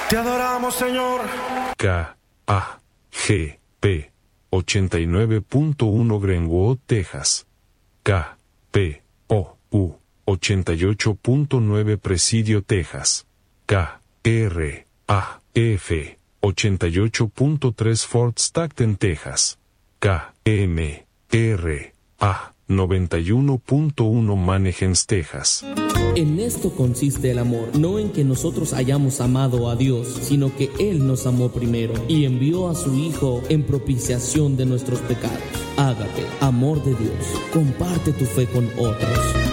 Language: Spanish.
Te adoramos, Señor. KAGP 89.1 Greenwood, Texas. KPOU 88.9 Presidio, Texas. KRAF 88.3 Fort Stockton, Texas. KMRA 91.1 Manahanes, Texas. En esto consiste el amor, no en que nosotros hayamos amado a Dios, sino que Él nos amó primero y envió a su Hijo en propiciación de nuestros pecados. Ágape, amor de Dios. Comparte tu fe con otros.